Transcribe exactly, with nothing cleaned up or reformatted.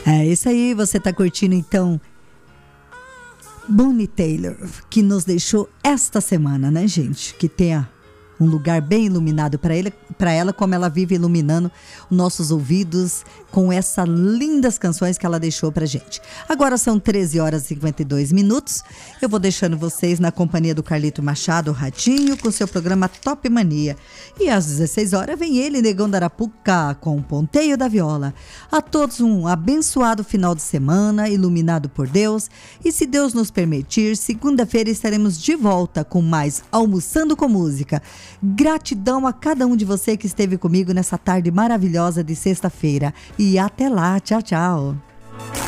É isso aí, você tá curtindo então Bonnie Tyler, que nos deixou esta semana, né, gente? Que tenha um lugar bem iluminado para ele, para ela, como ela vive iluminando nossos ouvidos com essas lindas canções que ela deixou pra gente. Agora são treze horas e cinquenta e dois minutos. Eu vou deixando vocês na companhia do Carlito Machado, o Ratinho, com seu programa Top Mania. E às dezesseis horas vem ele, Negão da Arapuca, com o Ponteio da Viola. A todos um abençoado final de semana, iluminado por Deus. E se Deus nos permitir, segunda-feira estaremos de volta com mais Almoçando com Música. Gratidão a cada um de você que esteve comigo nessa tarde maravilhosa de sexta-feira. E até lá, tchau, tchau.